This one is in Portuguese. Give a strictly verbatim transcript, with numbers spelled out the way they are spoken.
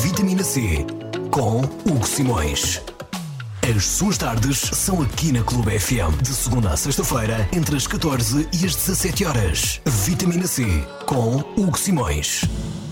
Vitamina C com Hugo Simões. As suas tardes são aqui na Clube F M, de segunda a sexta-feira, entre as catorze e as dezassete horas. Vitamina C com Hugo Simões.